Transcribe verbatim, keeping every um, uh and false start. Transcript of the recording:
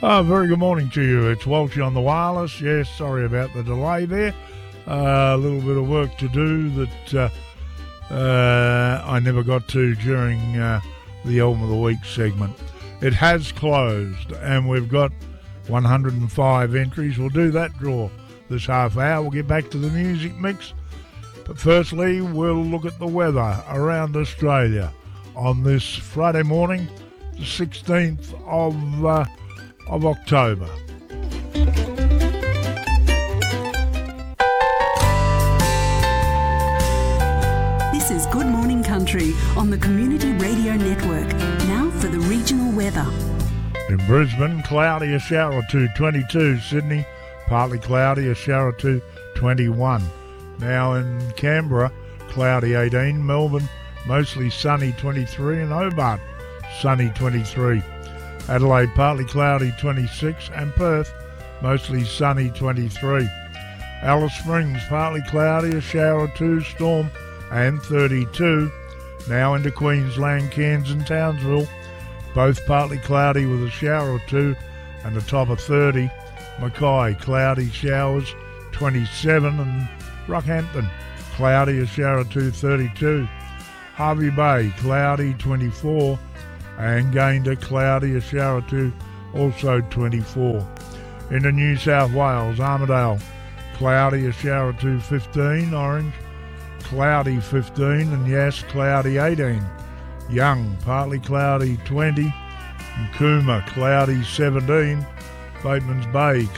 Oh, very good morning to you. It's Walshy on the wireless. Yes, sorry about the delay there. Uh, a little bit of work to do that uh, uh, I never got to during uh, the Album of the Week segment. It has closed, and we've got one hundred five entries. We'll do that draw this half hour. We'll get back to the music mix. But firstly, we'll look at the weather around Australia on this Friday morning, the sixteenth of, uh, of October. This is Good Morning Country on the Community Radio Network. Now for the regional weather. In Brisbane, cloudy, a shower or two, twenty-two. Sydney, partly cloudy, a shower or two, twenty-one. Now in Canberra, cloudy, eighteen. Melbourne, mostly sunny, twenty-three. And Hobart, sunny, twenty-three. Adelaide, partly cloudy, twenty-six. And Perth, mostly sunny, twenty-three. Alice Springs, partly cloudy, a shower or two, storm, and thirty-two. Now into Queensland, Cairns and Townsville, both partly cloudy with a shower or two and a top of thirty. Mackay, cloudy showers, twenty-seven. And Rockhampton, cloudy, a shower or two, thirty-two. Hervey Bay, cloudy, twenty-four. And Gayndah, cloudy, a shower or two, also twenty-four. Into New South Wales, Armidale, cloudy, a shower or two, fifteen. Orange, cloudy, fifteen. And Yass, cloudy, eighteen. Young, partly cloudy, twenty. And Cooma, cloudy, seventeen. Bateman's Bay,